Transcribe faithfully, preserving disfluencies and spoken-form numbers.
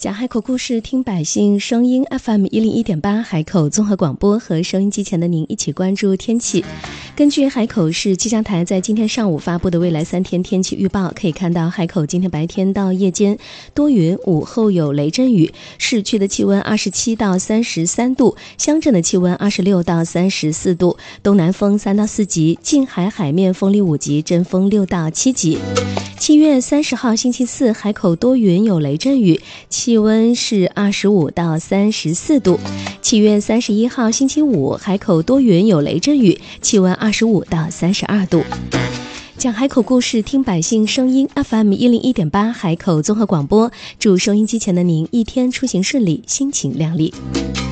讲海口故事，听百姓声音 F M 一零一点八海口综合广播，和收音机前的您一起关注天气。根据海口市气象台在今天上午发布的未来三天天气预报，可以看到海口今天白天到夜间多云，午后有雷阵雨，市区的气温二十七到三十三度，乡镇的气温二十六到三十四度，东南风三到四级，近海海面风力五级，阵风六到七级。七月三十号星期四，海口多云有雷阵雨，气温是二十五到三十四度。七月三十一号星期五，海口多云有雷阵雨，气温二十五到三十二度。讲海口故事，听百姓声音 F M 一零一点八海口综合广播，祝收音机前的您一天出行顺利，心情亮丽。